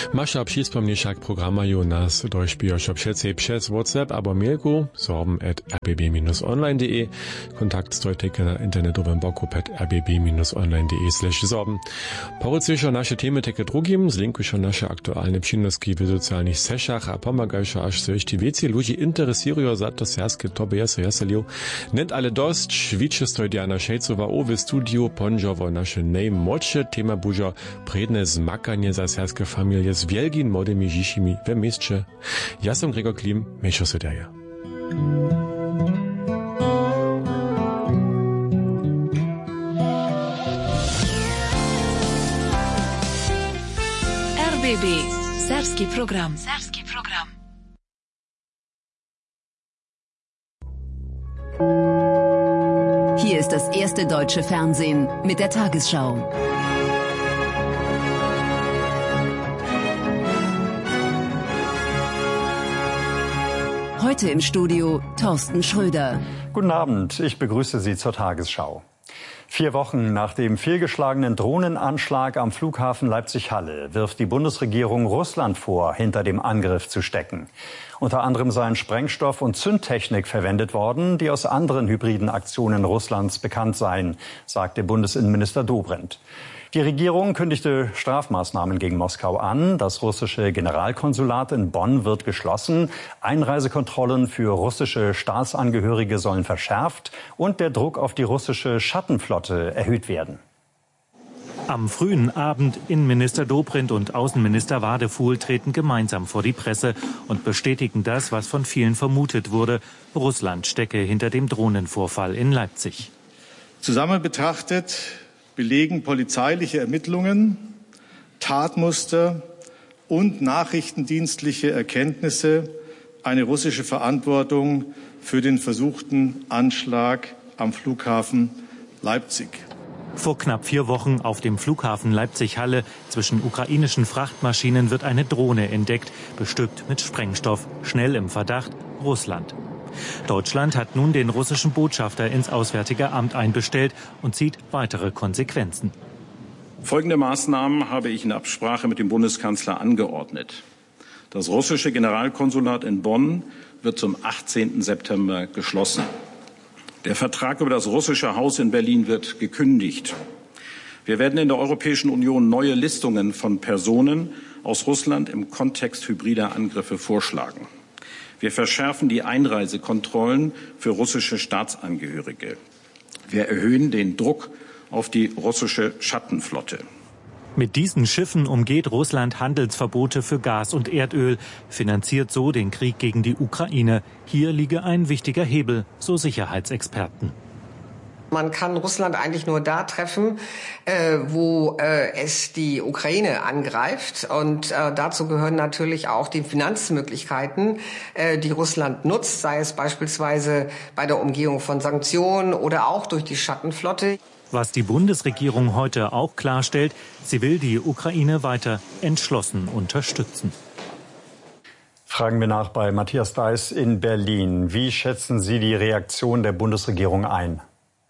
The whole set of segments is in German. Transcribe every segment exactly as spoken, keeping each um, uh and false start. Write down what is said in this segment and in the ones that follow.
Masza przypomnieszak programa jo nas dojśpijosz obšecej przez WhatsApp albo mailku sorben at r b b dash online dot de. Kontakt stojteke na internetowym boku pet r b b dash online dot de slash sorben. Porucujesz nasze temy teke drugim, zlinkujesz nasze aktualne przynoski w socjalnych seszach, a pomagajesz aż coś ci więcej ludzi interesują za to serskie tobe jeso jeseliu. Net ale dost, szwicze stoi Diana Szejcowa owe studiu, ponżowo nasze najmłodsze tema bużo predne zmakanie za serskie familie z wielgin młodymi dzisimi we mieście. Ja som Gregor Klim, Meszo Sodaja. R B B, serbski program. Serbski program. Hier ist das erste deutsche Fernsehen mit der Tagesschau. Heute im Studio Thorsten Schröder. Guten Abend, ich begrüße Sie zur Tagesschau. Vier Wochen nach dem fehlgeschlagenen Drohnenanschlag am Flughafen Leipzig-Halle wirft die Bundesregierung Russland vor, hinter dem Angriff zu stecken. Unter anderem seien Sprengstoff und Zündtechnik verwendet worden, die aus anderen hybriden Aktionen Russlands bekannt seien, sagte Bundesinnenminister Dobrindt. Die Regierung kündigte Strafmaßnahmen gegen Moskau an. Das russische Generalkonsulat in Bonn wird geschlossen. Einreisekontrollen für russische Staatsangehörige sollen verschärft und der Druck auf die russische Schattenflotte erhöht werden. Am frühen Abend Innenminister Dobrindt und Außenminister Wadefuhl treten gemeinsam vor die Presse und bestätigen das, was von vielen vermutet wurde. Russland stecke hinter dem Drohnenvorfall in Leipzig. Zusammen betrachtet belegen polizeiliche Ermittlungen, Tatmuster und nachrichtendienstliche Erkenntnisse eine russische Verantwortung für den versuchten Anschlag am Flughafen Leipzig. Vor knapp vier Wochen auf dem Flughafen Leipzig-Halle zwischen ukrainischen Frachtmaschinen wird eine Drohne entdeckt, bestückt mit Sprengstoff, schnell im Verdacht Russland. Deutschland hat nun den russischen Botschafter ins Auswärtige Amt einbestellt und zieht weitere Konsequenzen. Folgende Maßnahmen habe ich in Absprache mit dem Bundeskanzler angeordnet. Das russische Generalkonsulat in Bonn wird zum achtzehnten September geschlossen. Der Vertrag über das russische Haus in Berlin wird gekündigt. Wir werden in der Europäischen Union neue Listungen von Personen aus Russland im Kontext hybrider Angriffe vorschlagen. Wir verschärfen die Einreisekontrollen für russische Staatsangehörige. Wir erhöhen den Druck auf die russische Schattenflotte. Mit diesen Schiffen umgeht Russland Handelsverbote für Gas und Erdöl, finanziert so den Krieg gegen die Ukraine. Hier liege ein wichtiger Hebel, so Sicherheitsexperten. Man kann Russland eigentlich nur da treffen, äh, wo äh, es die Ukraine angreift. Und äh, dazu gehören natürlich auch die Finanzmöglichkeiten, äh, die Russland nutzt, sei es beispielsweise bei der Umgehung von Sanktionen oder auch durch die Schattenflotte. Was die Bundesregierung heute auch klarstellt, sie will die Ukraine weiter entschlossen unterstützen. Fragen wir nach bei Matthias Deiß in Berlin. Wie schätzen Sie die Reaktion der Bundesregierung ein?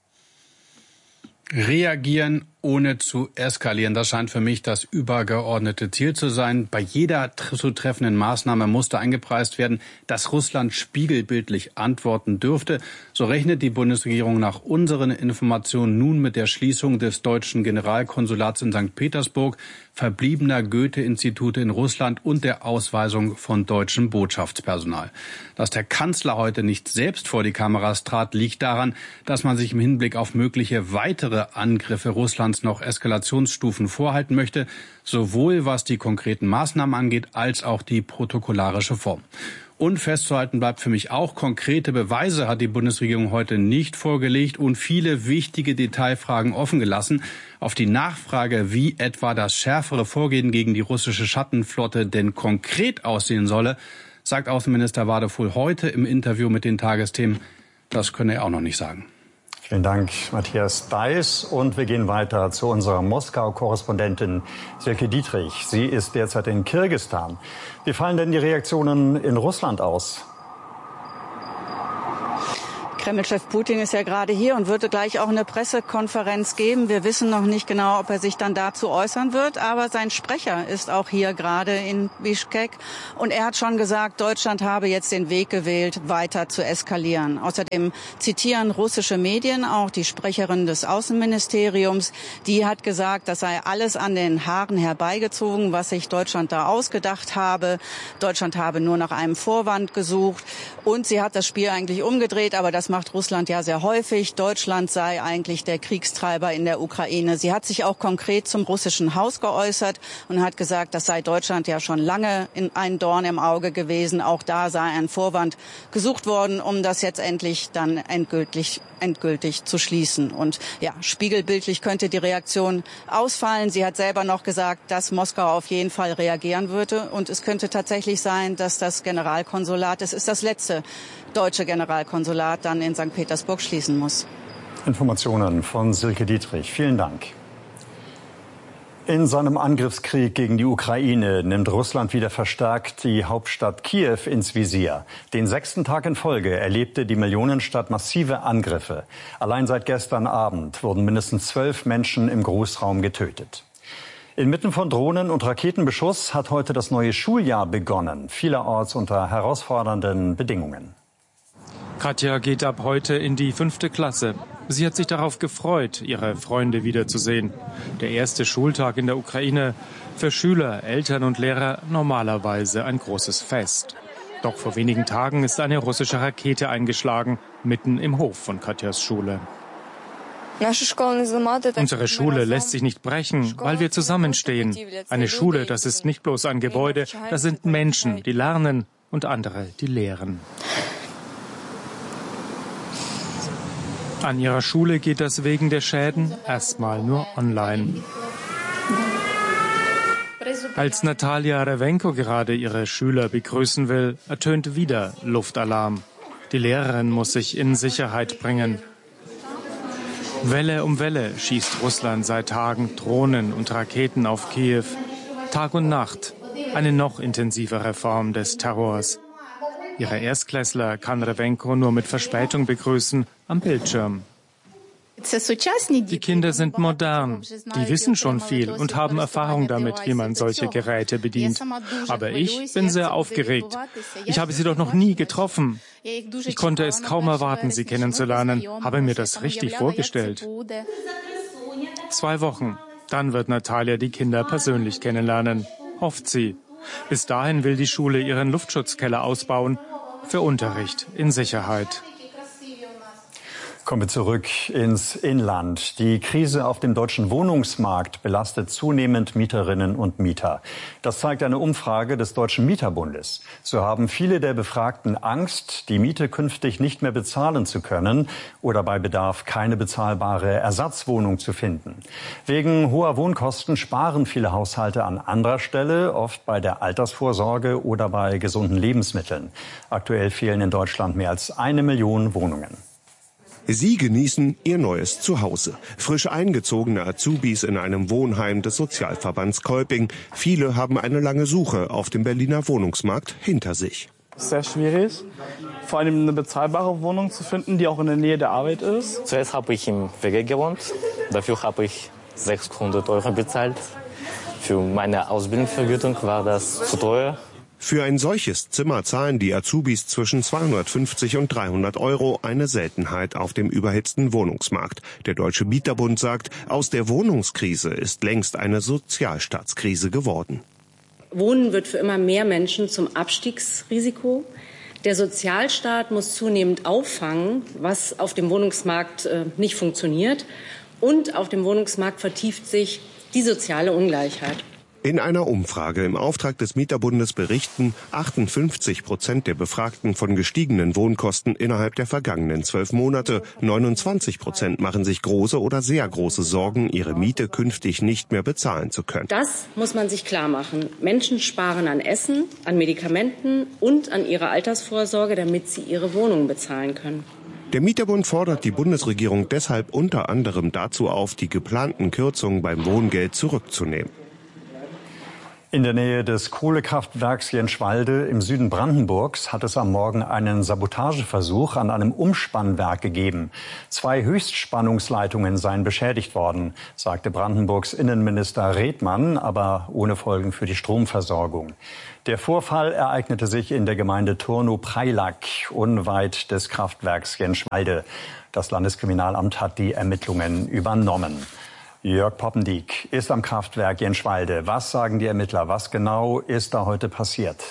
Reagieren ohne zu eskalieren, das scheint für mich das übergeordnete Ziel zu sein. Bei jeder zu treffenden Maßnahme musste eingepreist werden, dass Russland spiegelbildlich antworten dürfte. So rechnet die Bundesregierung nach unseren Informationen nun mit der Schließung des deutschen Generalkonsulats in Sankt Petersburg, verbliebener Goethe-Institute in Russland und der Ausweisung von deutschem Botschaftspersonal. Dass der Kanzler heute nicht selbst vor die Kameras trat, liegt daran, dass man sich im Hinblick auf mögliche weitere Angriffe Russlands noch Eskalationsstufen vorhalten möchte, sowohl was die konkreten Maßnahmen angeht, als auch die protokollarische Form. Und festzuhalten bleibt für mich auch, konkrete Beweise hat die Bundesregierung heute nicht vorgelegt und viele wichtige Detailfragen offen gelassen. Auf die Nachfrage, wie etwa das schärfere Vorgehen gegen die russische Schattenflotte denn konkret aussehen solle, sagt Außenminister Wadefuhl heute im Interview mit den Tagesthemen, das könne er auch noch nicht sagen. Vielen Dank, Matthias Deiß. Und wir gehen weiter zu unserer Moskau-Korrespondentin Silke Dietrich. Sie ist derzeit in Kirgisistan. Wie fallen denn die Reaktionen in Russland aus? Kreml-Chef Putin ist ja gerade hier und würde gleich auch eine Pressekonferenz geben. Wir wissen noch nicht genau, ob er sich dann dazu äußern wird, aber sein Sprecher ist auch hier gerade in Bischkek und er hat schon gesagt, Deutschland habe jetzt den Weg gewählt, weiter zu eskalieren. Außerdem zitieren russische Medien auch die Sprecherin des Außenministeriums, die hat gesagt, das sei alles an den Haaren herbeigezogen, was sich Deutschland da ausgedacht habe. Deutschland habe nur nach einem Vorwand gesucht und sie hat das Spiel eigentlich umgedreht, aber das macht Russland ja sehr häufig. Deutschland sei eigentlich der Kriegstreiber in der Ukraine. Sie hat sich auch konkret zum russischen Haus geäußert und hat gesagt, das sei Deutschland ja schon lange in ein Dorn im Auge gewesen. Auch da sei ein Vorwand gesucht worden, um das jetzt endlich dann endgültig, endgültig zu schließen. Und ja, spiegelbildlich könnte die Reaktion ausfallen. Sie hat selber noch gesagt, dass Moskau auf jeden Fall reagieren würde. Und es könnte tatsächlich sein, dass das Generalkonsulat, es ist das letzte deutsche Generalkonsulat, dann in Sankt Petersburg schließen muss. Informationen von Silke Dietrich. Vielen Dank. In seinem Angriffskrieg gegen die Ukraine nimmt Russland wieder verstärkt die Hauptstadt Kiew ins Visier. Den sechsten Tag in Folge erlebte die Millionenstadt massive Angriffe. Allein seit gestern Abend wurden mindestens zwölf Menschen im Großraum getötet. Inmitten von Drohnen- und Raketenbeschuss hat heute das neue Schuljahr begonnen, vielerorts unter herausfordernden Bedingungen. Katja geht ab heute in die fünfte Klasse. Sie hat sich darauf gefreut, ihre Freunde wiederzusehen. Der erste Schultag in der Ukraine, für Schüler, Eltern und Lehrer normalerweise ein großes Fest. Doch vor wenigen Tagen ist eine russische Rakete eingeschlagen, mitten im Hof von Katjas Schule. Unsere Schule lässt sich nicht brechen, weil wir zusammenstehen. Eine Schule, das ist nicht bloß ein Gebäude, das sind Menschen, die lernen und andere, die lehren. An ihrer Schule geht das wegen der Schäden erstmal nur online. Als Natalia Rewenko gerade ihre Schüler begrüßen will, ertönt wieder Luftalarm. Die Lehrerin muss sich in Sicherheit bringen. Welle um Welle schießt Russland seit Tagen Drohnen und Raketen auf Kiew. Tag und Nacht, eine noch intensivere Form des Terrors. Ihre Erstklässler kann Rewenko nur mit Verspätung begrüßen am Bildschirm. Die Kinder sind modern, die wissen schon viel und haben Erfahrung damit, wie man solche Geräte bedient. Aber ich bin sehr aufgeregt. Ich habe sie doch noch nie getroffen. Ich konnte es kaum erwarten, sie kennenzulernen, habe mir das richtig vorgestellt. Zwei Wochen, dann wird Natalia die Kinder persönlich kennenlernen, hofft sie. Bis dahin will die Schule ihren Luftschutzkeller ausbauen, für Unterricht in Sicherheit. Kommen wir zurück ins Inland. Die Krise auf dem deutschen Wohnungsmarkt belastet zunehmend Mieterinnen und Mieter. Das zeigt eine Umfrage des Deutschen Mieterbundes. So haben viele der Befragten Angst, die Miete künftig nicht mehr bezahlen zu können oder bei Bedarf keine bezahlbare Ersatzwohnung zu finden. Wegen hoher Wohnkosten sparen viele Haushalte an anderer Stelle, oft bei der Altersvorsorge oder bei gesunden Lebensmitteln. Aktuell fehlen in Deutschland mehr als eine Million Wohnungen. Sie genießen ihr neues Zuhause. Frisch eingezogene Azubis in einem Wohnheim des Sozialverbands Kolping. Viele haben eine lange Suche auf dem Berliner Wohnungsmarkt hinter sich. Sehr schwierig, vor allem eine bezahlbare Wohnung zu finden, die auch in der Nähe der Arbeit ist. Zuerst habe ich im W G gewohnt. Dafür habe ich sechshundert Euro bezahlt. Für meine Ausbildungsvergütung war das zu teuer. Für ein solches Zimmer zahlen die Azubis zwischen zweihundertfünfzig und dreihundert Euro, eine Seltenheit auf dem überhitzten Wohnungsmarkt. Der Deutsche Mieterbund sagt, aus der Wohnungskrise ist längst eine Sozialstaatskrise geworden. Wohnen wird für immer mehr Menschen zum Abstiegsrisiko. Der Sozialstaat muss zunehmend auffangen, was auf dem Wohnungsmarkt äh, nicht funktioniert. Und auf dem Wohnungsmarkt vertieft sich die soziale Ungleichheit. In einer Umfrage im Auftrag des Mieterbundes berichten achtundfünfzig Prozent der Befragten von gestiegenen Wohnkosten innerhalb der vergangenen zwölf Monate. neunundzwanzig Prozent machen sich große oder sehr große Sorgen, ihre Miete künftig nicht mehr bezahlen zu können. Das muss man sich klar machen. Menschen sparen an Essen, an Medikamenten und an ihrer Altersvorsorge, damit sie ihre Wohnung bezahlen können. Der Mieterbund fordert die Bundesregierung deshalb unter anderem dazu auf, die geplanten Kürzungen beim Wohngeld zurückzunehmen. In der Nähe des Kohlekraftwerks Jenschwalde im Süden Brandenburgs hat es am Morgen einen Sabotageversuch an einem Umspannwerk gegeben. Zwei Höchstspannungsleitungen seien beschädigt worden, sagte Brandenburgs Innenminister Redmann, aber ohne Folgen für die Stromversorgung. Der Vorfall ereignete sich in der Gemeinde Turnow-Preilack, unweit des Kraftwerks Jenschwalde. Das Landeskriminalamt hat die Ermittlungen übernommen. Jörg Poppendiek ist am Kraftwerk Jenschwalde. Was sagen die Ermittler? Was genau ist da heute passiert?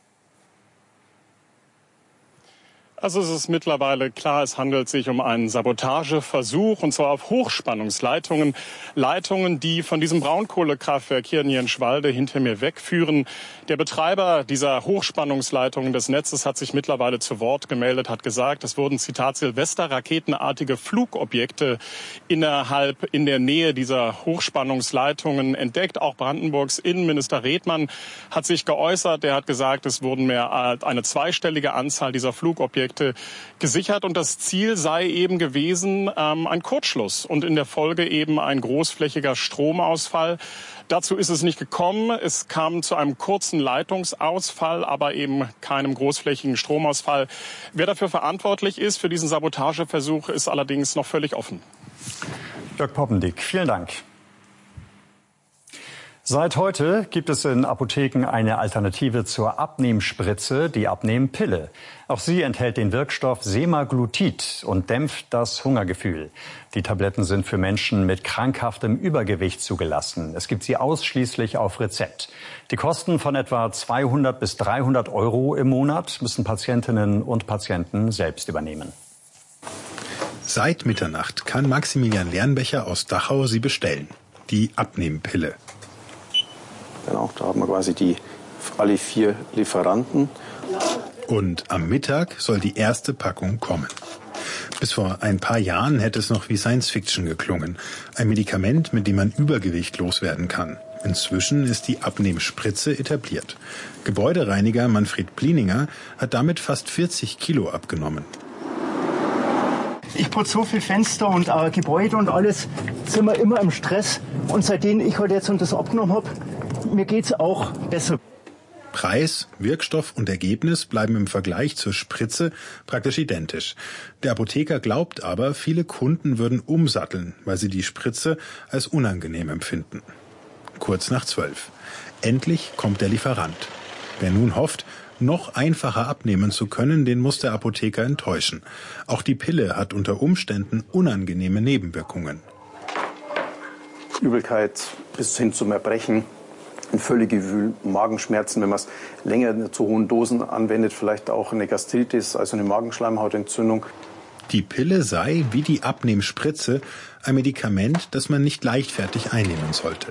Also es ist mittlerweile klar, es handelt sich um einen Sabotageversuch, und zwar auf Hochspannungsleitungen. Leitungen, die von diesem Braunkohlekraftwerk hier in Jenschwalde hinter mir wegführen. Der Betreiber dieser Hochspannungsleitungen des Netzes hat sich mittlerweile zu Wort gemeldet, hat gesagt, es wurden, Zitat, Silvester-raketenartige Flugobjekte innerhalb, in der Nähe dieser Hochspannungsleitungen entdeckt. Auch Brandenburgs Innenminister Redmann hat sich geäußert. Er hat gesagt, es wurden mehr als eine zweistellige Anzahl dieser Flugobjekte gesichert, und das Ziel sei eben gewesen, ähm, ein Kurzschluss und in der Folge eben ein großflächiger Stromausfall. Dazu ist es nicht gekommen. Es kam zu einem kurzen Leitungsausfall, aber eben keinem großflächigen Stromausfall. Wer dafür verantwortlich ist für diesen Sabotageversuch, ist allerdings noch völlig offen. Jörg Poppendiek, vielen Dank. Seit heute gibt es in Apotheken eine Alternative zur Abnehmspritze, die Abnehmpille. Auch sie enthält den Wirkstoff Semaglutid und dämpft das Hungergefühl. Die Tabletten sind für Menschen mit krankhaftem Übergewicht zugelassen. Es gibt sie ausschließlich auf Rezept. Die Kosten von etwa zweihundert bis dreihundert Euro im Monat müssen Patientinnen und Patienten selbst übernehmen. Seit Mitternacht kann Maximilian Lernbecher aus Dachau sie bestellen. Die Abnehmpille. Genau, da haben wir quasi die, alle vier Lieferanten. Und am Mittag soll die erste Packung kommen. Bis vor ein paar Jahren hätte es noch wie Science-Fiction geklungen. Ein Medikament, mit dem man Übergewicht loswerden kann. Inzwischen ist die Abnehmspritze etabliert. Gebäudereiniger Manfred Plininger hat damit fast vierzig Kilo abgenommen. Ich putze so viel Fenster und äh, Gebäude und alles, sind wir immer im Stress. Und seitdem ich halt jetzt das abgenommen habe, mir geht's auch besser. Preis, Wirkstoff und Ergebnis bleiben im Vergleich zur Spritze praktisch identisch. Der Apotheker glaubt aber, viele Kunden würden umsatteln, weil sie die Spritze als unangenehm empfinden. Kurz nach zwölf. Endlich kommt der Lieferant. Wer nun hofft, noch einfacher abnehmen zu können, den muss der Apotheker enttäuschen. Auch die Pille hat unter Umständen unangenehme Nebenwirkungen. Übelkeit bis hin zum Erbrechen, ein Völlegefühl, Magenschmerzen, wenn man es länger in zu hohen Dosen anwendet, vielleicht auch eine Gastritis, also eine Magenschleimhautentzündung. Die Pille sei, wie die Abnehmspritze, ein Medikament, das man nicht leichtfertig einnehmen sollte.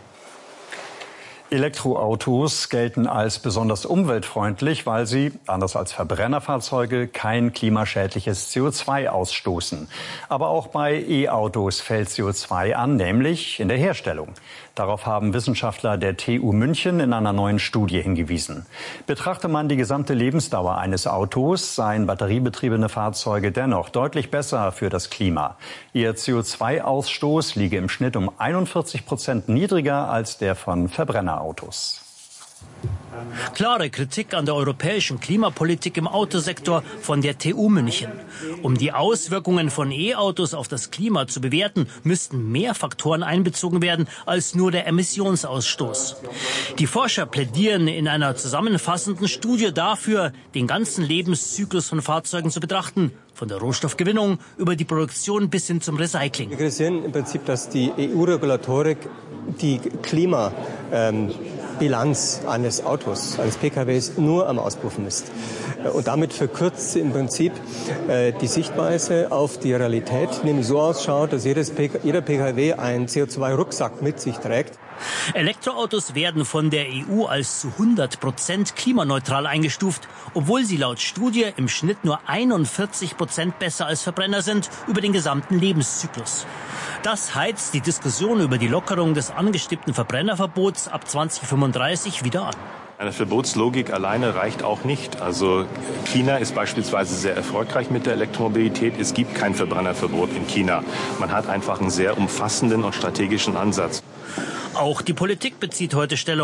Elektroautos gelten als besonders umweltfreundlich, weil sie, anders als Verbrennerfahrzeuge, kein klimaschädliches C O zwei ausstoßen. Aber auch bei E-Autos fällt C O zwei an, nämlich in der Herstellung. Darauf haben Wissenschaftler der T U München in einer neuen Studie hingewiesen. Betrachte man die gesamte Lebensdauer eines Autos, seien batteriebetriebene Fahrzeuge dennoch deutlich besser für das Klima. Ihr C O zwei Ausstoß liege im Schnitt um einundvierzig Prozent niedriger als der von Verbrennerautos. Klare Kritik an der europäischen Klimapolitik im Autosektor von der T U München. Um die Auswirkungen von E-Autos auf das Klima zu bewerten, müssten mehr Faktoren einbezogen werden als nur der Emissionsausstoß. Die Forscher plädieren in einer zusammenfassenden Studie dafür, den ganzen Lebenszyklus von Fahrzeugen zu betrachten. Von der Rohstoffgewinnung über die Produktion bis hin zum Recycling. Wir kritisieren im Prinzip, dass die E U-Regulatorik die Klimabilanz ähm, eines Autos, eines P K Ws nur am Auspuff misst. Und damit verkürzt sie im Prinzip äh, die Sichtweise auf die Realität, nämlich so ausschaut, dass jedes P K, jeder P K W einen C O zwei Rucksack mit sich trägt. Elektroautos werden von der E U als zu hundert Prozent klimaneutral eingestuft, obwohl sie laut Studie im Schnitt nur einundvierzig Prozent besser als Verbrenner sind über den gesamten Lebenszyklus. Das heizt die Diskussion über die Lockerung des angestrebten Verbrennerverbots ab zweitausendfünfunddreißig wieder an. Eine Verbotslogik alleine reicht auch nicht. Also China ist beispielsweise sehr erfolgreich mit der Elektromobilität. Es gibt kein Verbrennerverbot in China. Man hat einfach einen sehr umfassenden und strategischen Ansatz. Auch die Politik bezieht heute Stellung.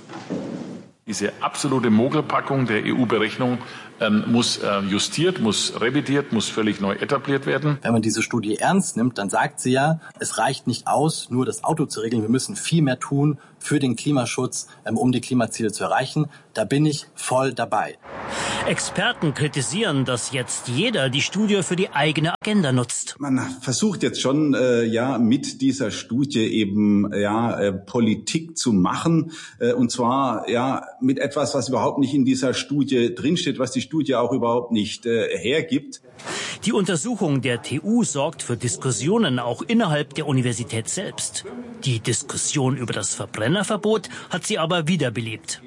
Diese absolute Mogelpackung der E U-Berechnung ähm, muss äh, justiert, muss revidiert, muss völlig neu etabliert werden. Wenn man diese Studie ernst nimmt, dann sagt sie ja, es reicht nicht aus, nur das Auto zu regeln. Wir müssen viel mehr tun für den Klimaschutz, ähm, um die Klimaziele zu erreichen. Da bin ich voll dabei. Experten kritisieren, dass jetzt jeder die Studie für die eigene Agenda nutzt. Man versucht jetzt schon, äh, ja, mit dieser Studie eben, ja, äh, Politik zu machen. Äh, und zwar, ja, mit etwas, was überhaupt nicht in dieser Studie drinsteht, was die Studie auch überhaupt nicht äh, hergibt. Die Untersuchung der T U sorgt für Diskussionen auch innerhalb der Universität selbst. Die Diskussion über das Verbrennerverbot hat sie aber wiederbelebt.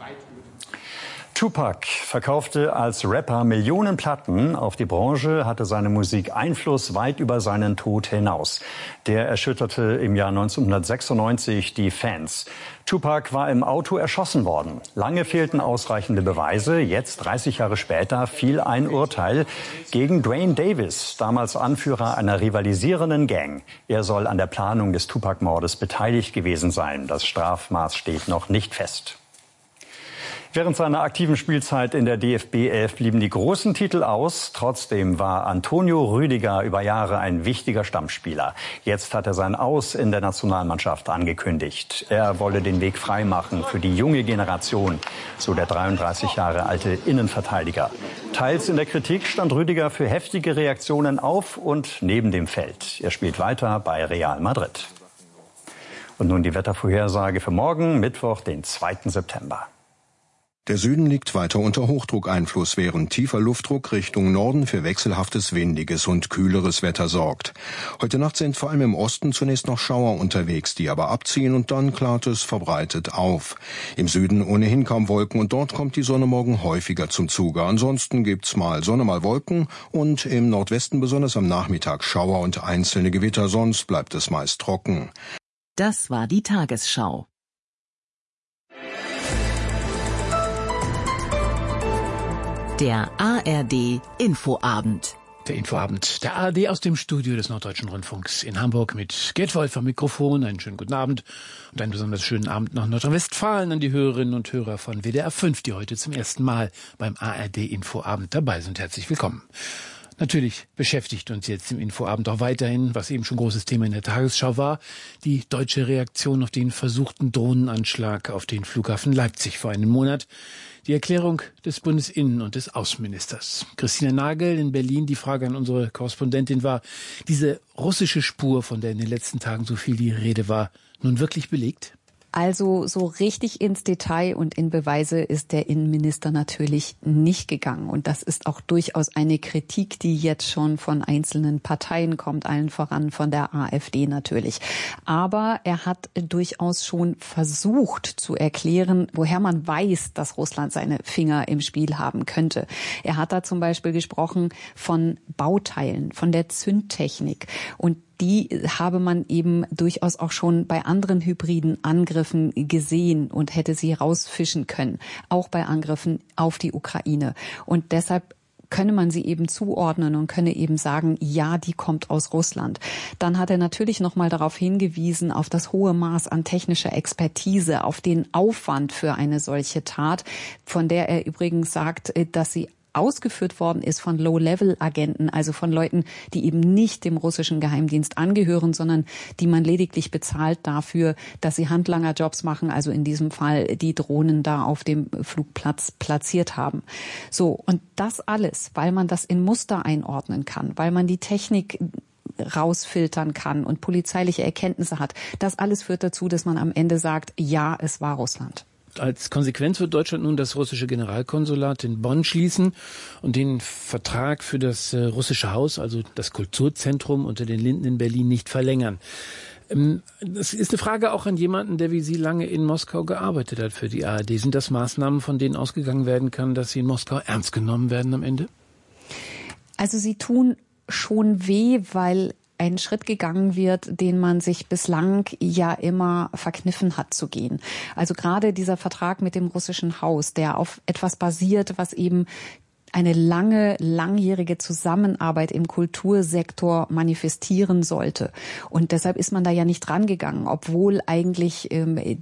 Tupac verkaufte als Rapper Millionen Platten. Auf die Branche hatte seine Musik Einfluss weit über seinen Tod hinaus. Der erschütterte im Jahr neunzehnhundertsechsundneunzig die Fans. Tupac war im Auto erschossen worden. Lange fehlten ausreichende Beweise. Jetzt, dreißig Jahre später, fiel ein Urteil gegen Dwayne Davis, damals Anführer einer rivalisierenden Gang. Er soll an der Planung des Tupac-Mordes beteiligt gewesen sein. Das Strafmaß steht noch nicht fest. Während seiner aktiven Spielzeit in der D F B elf blieben die großen Titel aus. Trotzdem war Antonio Rüdiger über Jahre ein wichtiger Stammspieler. Jetzt hat er sein Aus in der Nationalmannschaft angekündigt. Er wolle den Weg freimachen für die junge Generation, so der dreiunddreißig Jahre alte Innenverteidiger. Teils in der Kritik stand Rüdiger für heftige Reaktionen auf und neben dem Feld. Er spielt weiter bei Real Madrid. Und nun die Wettervorhersage für morgen, Mittwoch, den zweiten September. Der Süden liegt weiter unter Hochdruckeinfluss, während tiefer Luftdruck Richtung Norden für wechselhaftes, windiges und kühleres Wetter sorgt. Heute Nacht sind vor allem im Osten zunächst noch Schauer unterwegs, die aber abziehen und dann klart es verbreitet auf. Im Süden ohnehin kaum Wolken und dort kommt die Sonne morgen häufiger zum Zuge. Ansonsten gibt's mal Sonne, mal Wolken und im Nordwesten besonders am Nachmittag Schauer und einzelne Gewitter, sonst bleibt es meist trocken. Das war die Tagesschau. Der A R D Infoabend. Der Infoabend, der A R D aus dem Studio des Norddeutschen Rundfunks in Hamburg mit Gerd Wolf am Mikrofon. Einen schönen guten Abend und einen besonders schönen Abend nach Nordrhein-Westfalen an die Hörerinnen und Hörer von W D R fünf, die heute zum ersten Mal beim A R D Infoabend dabei sind. Herzlich willkommen. Natürlich beschäftigt uns jetzt im Infoabend auch weiterhin, was eben schon großes Thema in der Tagesschau war, die deutsche Reaktion auf den versuchten Drohnenanschlag auf den Flughafen Leipzig vor einem Monat. Die Erklärung des Bundesinnen- und des Außenministers. Christina Nagel in Berlin, die Frage an unsere Korrespondentin war, diese russische Spur, von der in den letzten Tagen so viel die Rede war, nun wirklich belegt? Also so richtig ins Detail und in Beweise ist der Innenminister natürlich nicht gegangen. Und das ist auch durchaus eine Kritik, die jetzt schon von einzelnen Parteien kommt, allen voran von der AfD natürlich. Aber er hat durchaus schon versucht zu erklären, woher man weiß, dass Russland seine Finger im Spiel haben könnte. Er hat da zum Beispiel gesprochen von Bauteilen, von der Zündtechnik. Und die habe man eben durchaus auch schon bei anderen hybriden Angriffen gesehen und hätte sie rausfischen können, auch bei Angriffen auf die Ukraine. Und deshalb könne man sie eben zuordnen und könne eben sagen, ja, die kommt aus Russland. Dann hat er natürlich noch mal darauf hingewiesen, auf das hohe Maß an technischer Expertise, auf den Aufwand für eine solche Tat, von der er übrigens sagt, dass sie ausgeführt worden ist von Low-Level-Agenten, also von Leuten, die eben nicht dem russischen Geheimdienst angehören, sondern die man lediglich bezahlt dafür, dass sie Handlangerjobs machen, also in diesem Fall die Drohnen da auf dem Flugplatz platziert haben. So, und das alles, weil man das in Muster einordnen kann, weil man die Technik rausfiltern kann und polizeiliche Erkenntnisse hat. Das alles führt dazu, dass man am Ende sagt, ja, es war Russland. Als Konsequenz wird Deutschland nun das russische Generalkonsulat in Bonn schließen und den Vertrag für das äh, russische Haus, also das Kulturzentrum unter den Linden in Berlin, nicht verlängern. Ähm, das ist eine Frage auch an jemanden, der wie Sie lange in Moskau gearbeitet hat für die A R D. Sind das Maßnahmen, von denen ausgegangen werden kann, dass sie in Moskau ernst genommen werden am Ende? Also sie tun schon weh, weil ein Schritt gegangen wird, den man sich bislang ja immer verkniffen hat zu gehen. Also gerade dieser Vertrag mit dem russischen Haus, der auf etwas basiert, was eben eine lange, langjährige Zusammenarbeit im Kultursektor manifestieren sollte. Und deshalb ist man da ja nicht rangegangen, obwohl eigentlich ähm,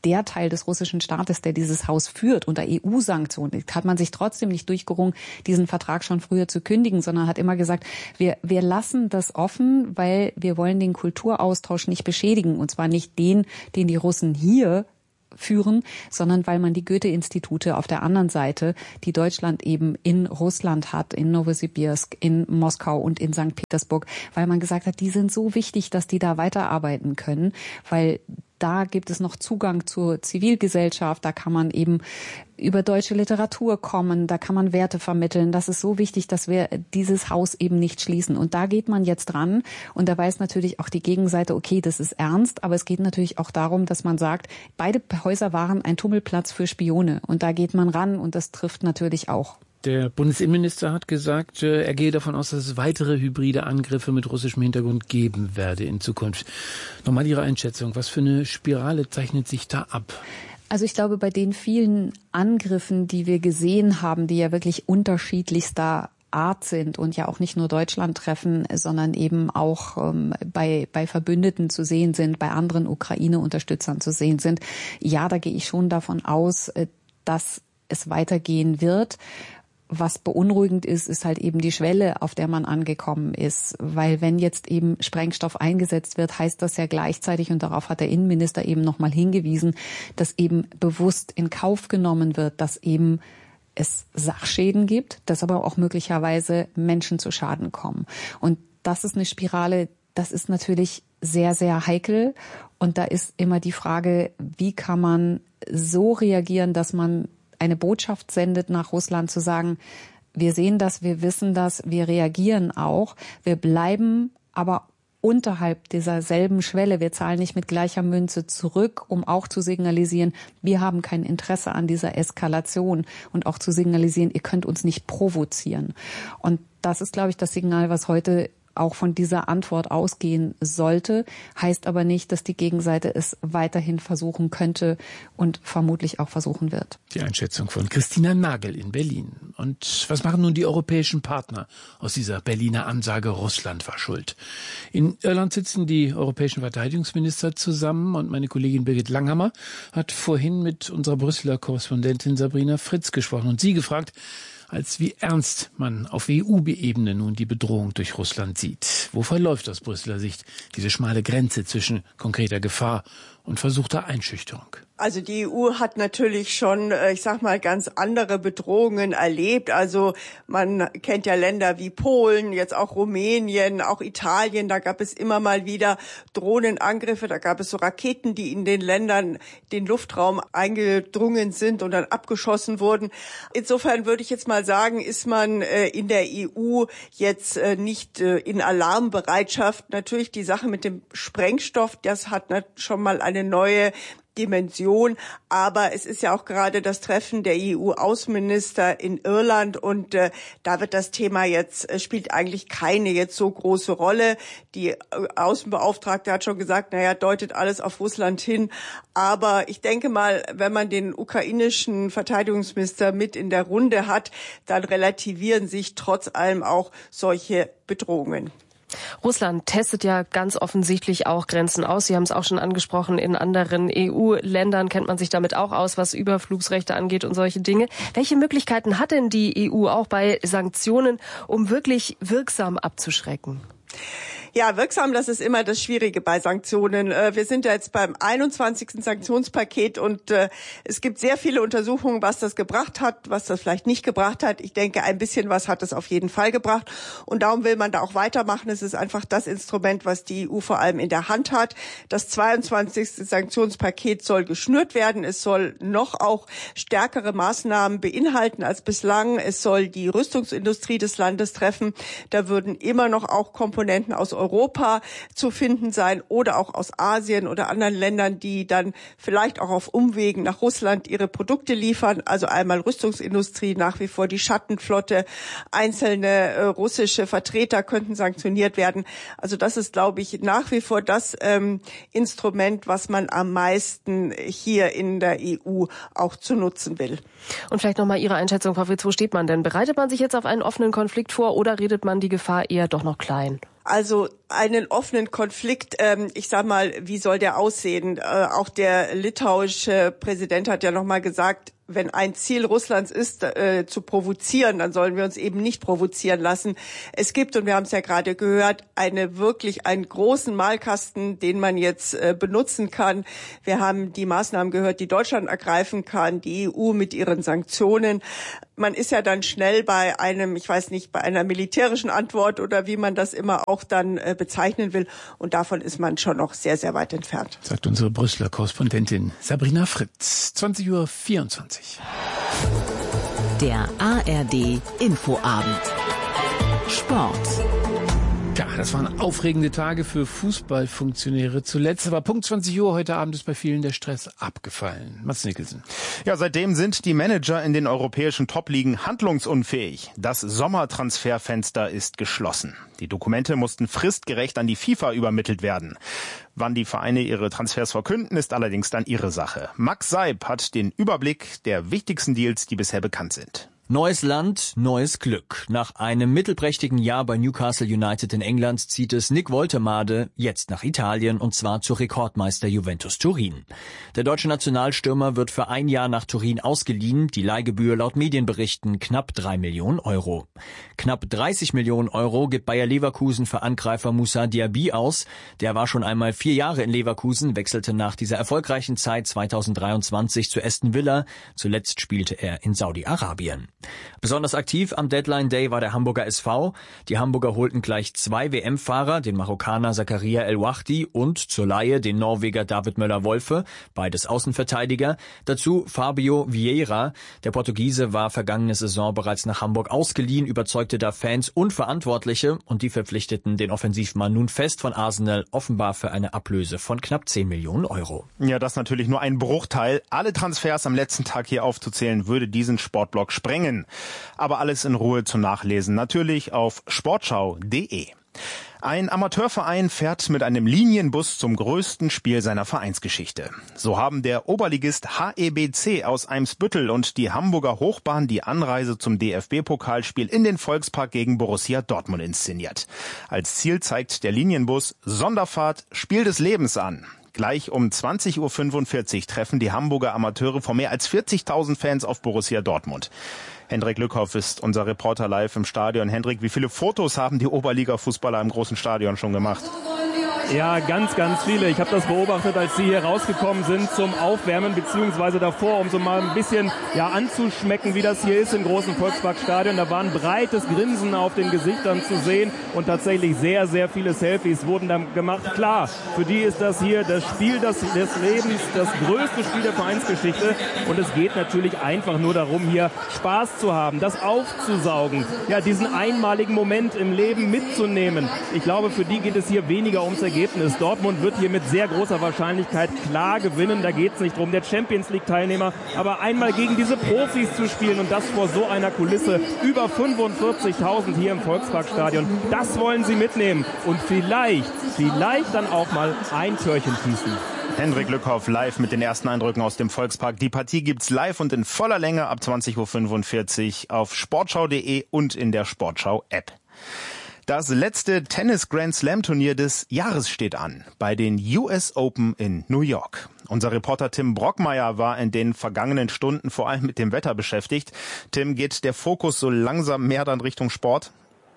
der Teil des russischen Staates, der dieses Haus führt, unter E U-Sanktionen, hat man sich trotzdem nicht durchgerungen, diesen Vertrag schon früher zu kündigen, sondern hat immer gesagt, wir, wir lassen das offen, weil wir wollen den Kulturaustausch nicht beschädigen. Und zwar nicht den, den die Russen hier führen, sondern weil man die Goethe-Institute auf der anderen Seite, die Deutschland eben in Russland hat, in Novosibirsk, in Moskau und in Sankt Petersburg, weil man gesagt hat, die sind so wichtig, dass die da weiterarbeiten können, weil da gibt es noch Zugang zur Zivilgesellschaft, da kann man eben über deutsche Literatur kommen, da kann man Werte vermitteln. Das ist so wichtig, dass wir dieses Haus eben nicht schließen. Und da geht man jetzt ran und da weiß natürlich auch die Gegenseite, okay, das ist ernst, aber es geht natürlich auch darum, dass man sagt, beide Häuser waren ein Tummelplatz für Spione und da geht man ran und das trifft natürlich auch. Der Bundesinnenminister hat gesagt, er gehe davon aus, dass es weitere hybride Angriffe mit russischem Hintergrund geben werde in Zukunft. Nochmal Ihre Einschätzung. Was für eine Spirale zeichnet sich da ab? Also ich glaube, bei den vielen Angriffen, die wir gesehen haben, die ja wirklich unterschiedlichster Art sind und ja auch nicht nur Deutschland treffen, sondern eben auch ähm, bei, bei Verbündeten zu sehen sind, bei anderen Ukraine-Unterstützern zu sehen sind. Ja, da gehe ich schon davon aus, dass es weitergehen wird. Was beunruhigend ist, ist halt eben die Schwelle, auf der man angekommen ist. Weil wenn jetzt eben Sprengstoff eingesetzt wird, heißt das ja gleichzeitig, und darauf hat der Innenminister eben nochmal hingewiesen, dass eben bewusst in Kauf genommen wird, dass eben es Sachschäden gibt, dass aber auch möglicherweise Menschen zu Schaden kommen. Und das ist eine Spirale, das ist natürlich sehr, sehr heikel. Und da ist immer die Frage, wie kann man so reagieren, dass man eine Botschaft sendet nach Russland, zu sagen, wir sehen das, wir wissen das, wir reagieren auch, wir bleiben aber unterhalb dieser selben Schwelle. Wir zahlen nicht mit gleicher Münze zurück, um auch zu signalisieren, wir haben kein Interesse an dieser Eskalation und auch zu signalisieren, ihr könnt uns nicht provozieren. Und das ist, glaube ich, das Signal, was heute auch von dieser Antwort ausgehen sollte, heißt aber nicht, dass die Gegenseite es weiterhin versuchen könnte und vermutlich auch versuchen wird. Die Einschätzung von Christina Nagel in Berlin. Und was machen nun die europäischen Partner aus dieser Berliner Ansage, Russland war schuld? In Irland sitzen die europäischen Verteidigungsminister zusammen und meine Kollegin Birgit Langhammer hat vorhin mit unserer Brüsseler Korrespondentin Sabrina Fritz gesprochen und sie gefragt, als wie ernst man auf E U-Ebene nun die Bedrohung durch Russland sieht. Wo verläuft aus Brüsseler Sicht diese schmale Grenze zwischen konkreter Gefahr und versuchter Einschüchterung? Also die E U hat natürlich schon, ich sag mal, ganz andere Bedrohungen erlebt. Also man kennt ja Länder wie Polen, jetzt auch Rumänien, auch Italien. Da gab es immer mal wieder Drohnenangriffe. Da gab es so Raketen, die in den Ländern den Luftraum eingedrungen sind und dann abgeschossen wurden. Insofern würde ich jetzt mal sagen, ist man in der E U jetzt nicht in Alarmbereitschaft. Natürlich die Sache mit dem Sprengstoff, das hat schon mal eine neue Dimension, aber es ist ja auch gerade das Treffen der E U-Außenminister in Irland und äh, da wird das Thema jetzt, äh, spielt eigentlich keine jetzt so große Rolle. Die äh, Außenbeauftragte hat schon gesagt, naja, deutet alles auf Russland hin, aber ich denke mal, wenn man den ukrainischen Verteidigungsminister mit in der Runde hat, dann relativieren sich trotz allem auch solche Bedrohungen. Russland testet ja ganz offensichtlich auch Grenzen aus. Sie haben es auch schon angesprochen, in anderen E U-Ländern kennt man sich damit auch aus, was Überflugsrechte angeht und solche Dinge. Welche Möglichkeiten hat denn die E U auch bei Sanktionen, um wirklich wirksam abzuschrecken? Ja, wirksam, das ist immer das Schwierige bei Sanktionen. Wir sind ja jetzt beim einundzwanzigsten Sanktionspaket und äh, es gibt sehr viele Untersuchungen, was das gebracht hat, was das vielleicht nicht gebracht hat. Ich denke, ein bisschen was hat es auf jeden Fall gebracht und darum will man da auch weitermachen. Es ist einfach das Instrument, was die E U vor allem in der Hand hat. Das zweiundzwanzigste Sanktionspaket soll geschnürt werden. Es soll noch auch stärkere Maßnahmen beinhalten als bislang. Es soll die Rüstungsindustrie des Landes treffen. Da würden immer noch auch Komponenten aus Europa zu finden sein oder auch aus Asien oder anderen Ländern, die dann vielleicht auch auf Umwegen nach Russland ihre Produkte liefern. Also einmal Rüstungsindustrie, nach wie vor die Schattenflotte, einzelne äh, russische Vertreter könnten sanktioniert werden. Also das ist, glaube ich, nach wie vor das ähm, Instrument, was man am meisten hier in der E U auch zu nutzen will. Und vielleicht nochmal Ihre Einschätzung, Frau Fritz, wo steht man denn? Bereitet man sich jetzt auf einen offenen Konflikt vor oder redet man die Gefahr eher doch noch klein? Also einen offenen Konflikt, ähm, ich sag mal, wie soll der aussehen? Äh, auch der litauische Präsident hat ja nochmal gesagt, wenn ein Ziel Russlands ist, äh, zu provozieren, dann sollen wir uns eben nicht provozieren lassen. Es gibt, und wir haben es ja gerade gehört, eine wirklich einen großen Malkasten, den man jetzt äh, benutzen kann. Wir haben die Maßnahmen gehört, die Deutschland ergreifen kann, die E U mit ihren Sanktionen. Man ist ja dann schnell bei einem, ich weiß nicht, bei einer militärischen Antwort oder wie man das immer auch dann äh, bezeichnen will. Und davon ist man schon noch sehr, sehr weit entfernt. Sagt unsere Brüsseler Korrespondentin Sabrina Fritz. zwanzig Uhr vierundzwanzig. Der A R D Infoabend. Sport. Ja, das waren aufregende Tage für Fußballfunktionäre zuletzt. Aber Punkt zwanzig Uhr heute Abend ist bei vielen der Stress abgefallen. Mats Nicholson. Ja, seitdem sind die Manager in den europäischen Top-Ligen handlungsunfähig. Das Sommertransferfenster ist geschlossen. Die Dokumente mussten fristgerecht an die FIFA übermittelt werden. Wann die Vereine ihre Transfers verkünden, ist allerdings dann ihre Sache. Max Seib hat den Überblick der wichtigsten Deals, die bisher bekannt sind. Neues Land, neues Glück. Nach einem mittelprächtigen Jahr bei Newcastle United in England zieht es Nick Woltemade jetzt nach Italien und zwar zu Rekordmeister Juventus Turin. Der deutsche Nationalstürmer wird für ein Jahr nach Turin ausgeliehen, die Leihgebühr laut Medienberichten knapp drei Millionen Euro. Knapp dreißig Millionen Euro gibt Bayer Leverkusen für Angreifer Moussa Diaby aus. Der war schon einmal vier Jahre in Leverkusen, wechselte nach dieser erfolgreichen Zeit zweitausenddreiundzwanzig zu Aston Villa. Zuletzt spielte er in Saudi-Arabien. Besonders aktiv am Deadline Day war der Hamburger S V. Die Hamburger holten gleich zwei W M-Fahrer, den Marokkaner Zakaria El Wahdi und zur Leihe den Norweger David Möller-Wolfe, beides Außenverteidiger. Dazu Fabio Vieira. Der Portugiese war vergangene Saison bereits nach Hamburg ausgeliehen, überzeugte da Fans und Verantwortliche und die verpflichteten den Offensivmann nun fest von Arsenal, offenbar für eine Ablöse von knapp zehn Millionen Euro. Ja, das natürlich nur ein Bruchteil. Alle Transfers am letzten Tag hier aufzuzählen, würde diesen Sportblock sprengen. Aber alles in Ruhe zu nachlesen, natürlich auf sportschau punkt de. Ein Amateurverein fährt mit einem Linienbus zum größten Spiel seiner Vereinsgeschichte. So haben der Oberligist H E B C aus Eimsbüttel und die Hamburger Hochbahn die Anreise zum D F B-Pokalspiel in den Volkspark gegen Borussia Dortmund inszeniert. Als Ziel zeigt der Linienbus Sonderfahrt Spiel des Lebens an. Gleich um zwanzig Uhr fünfundvierzig treffen die Hamburger Amateure vor mehr als vierzigtausend Fans auf Borussia Dortmund. Hendrik Lückhoff ist unser Reporter live im Stadion. Hendrik, wie viele Fotos haben die Oberliga-Fußballer im großen Stadion schon gemacht? Ja, ganz, ganz viele. Ich habe das beobachtet, als sie hier rausgekommen sind zum Aufwärmen, beziehungsweise davor, um so mal ein bisschen ja anzuschmecken, wie das hier ist im großen Volksparkstadion. Da war ein breites Grinsen auf den Gesichtern zu sehen und tatsächlich sehr, sehr viele Selfies wurden dann gemacht. Klar, für die ist das hier das Spiel des, des Lebens, das größte Spiel der Vereinsgeschichte und es geht natürlich einfach nur darum, hier Spaß zu haben, das aufzusaugen, ja, diesen einmaligen Moment im Leben mitzunehmen. Ich glaube, für die geht es hier weniger ums Ergebnis. Dortmund wird hier mit sehr großer Wahrscheinlichkeit klar gewinnen. Da geht es nicht drum, der Champions League-Teilnehmer, aber einmal gegen diese Profis zu spielen und das vor so einer Kulisse, über fünfundvierzigtausend hier im Volksparkstadion, das wollen sie mitnehmen und vielleicht, vielleicht dann auch mal ein Türchen schießen. Hendrik Lückhoff live mit den ersten Eindrücken aus dem Volkspark. Die Partie gibt's live und in voller Länge ab zwanzig Uhr fünfundvierzig auf sportschau punkt de und in der Sportschau-App. Das letzte Tennis-Grand-Slam-Turnier des Jahres steht an, bei den U S Open in New York. Unser Reporter Tim Brockmeier war in den vergangenen Stunden vor allem mit dem Wetter beschäftigt. Tim, geht der Fokus so langsam mehr dann Richtung Sport?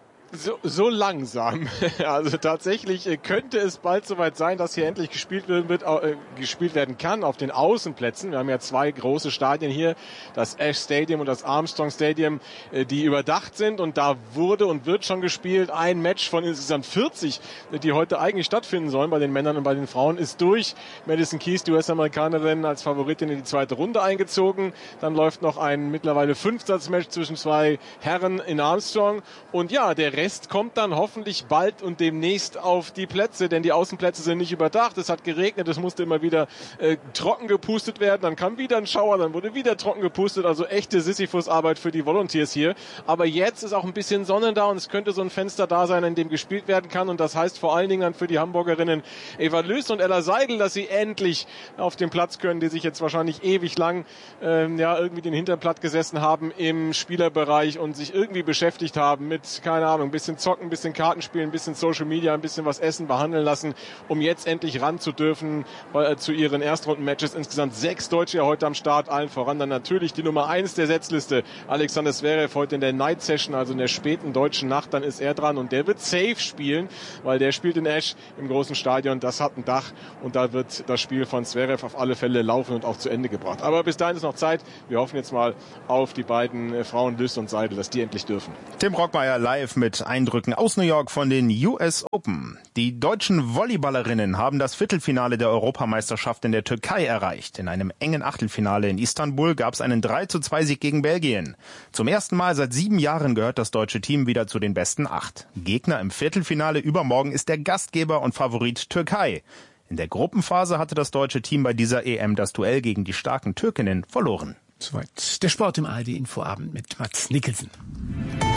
So, so langsam. Also tatsächlich könnte es bald soweit sein, dass hier endlich gespielt werden, wird, äh, gespielt werden kann auf den Außenplätzen. Wir haben ja zwei große Stadien hier, das Ash Stadium und das Armstrong Stadium, äh, die überdacht sind. Und da wurde und wird schon gespielt. Ein Match von insgesamt vierzig, die heute eigentlich stattfinden sollen bei den Männern und bei den Frauen, ist durch. Madison Keys, die U S-Amerikanerin, als Favoritin in die zweite Runde eingezogen. Dann läuft noch ein mittlerweile Fünfsatzmatch zwischen zwei Herren in Armstrong. Und ja, der Rest kommt dann hoffentlich bald und demnächst auf die Plätze, denn die Außenplätze sind nicht überdacht. Es hat geregnet, es musste immer wieder äh, trocken gepustet werden, dann kam wieder ein Schauer, dann wurde wieder trocken gepustet, also echte Sisyphus-Arbeit für die Volunteers hier. Aber jetzt ist auch ein bisschen Sonne da und es könnte so ein Fenster da sein, in dem gespielt werden kann und das heißt vor allen Dingen dann für die Hamburgerinnen Eva Löß und Ella Seidel, dass sie endlich auf den Platz können, die sich jetzt wahrscheinlich ewig lang ähm, ja irgendwie den Hinterplatt gesessen haben im Spielerbereich und sich irgendwie beschäftigt haben mit, keine Ahnung, ein bisschen zocken, ein bisschen Karten spielen, ein bisschen Social Media, ein bisschen was essen, behandeln lassen, um jetzt endlich ran zu dürfen äh, zu ihren Erstrunden-Matches. Insgesamt sechs Deutsche heute am Start, allen voran dann natürlich die Nummer eins der Setzliste, Alexander Zverev, heute in der Night Session, also in der späten deutschen Nacht, dann ist er dran und der wird safe spielen, weil der spielt in Esch im großen Stadion, das hat ein Dach und da wird das Spiel von Zverev auf alle Fälle laufen und auch zu Ende gebracht. Aber bis dahin ist noch Zeit, wir hoffen jetzt mal auf die beiden äh, Frauen Lys und Seidel, dass die endlich dürfen. Tim Brockmeier live mit Eindrücken aus New York von den U S Open. Die deutschen Volleyballerinnen haben das Viertelfinale der Europameisterschaft in der Türkei erreicht. In einem engen Achtelfinale in Istanbul gab es einen drei zu zwei Sieg gegen Belgien. Zum ersten Mal seit sieben Jahren gehört das deutsche Team wieder zu den besten acht. Gegner im Viertelfinale übermorgen ist der Gastgeber und Favorit Türkei. In der Gruppenphase hatte das deutsche Team bei dieser E M das Duell gegen die starken Türkinnen verloren. Soweit der Sport im A R D Infoabend mit Mats Nicholson.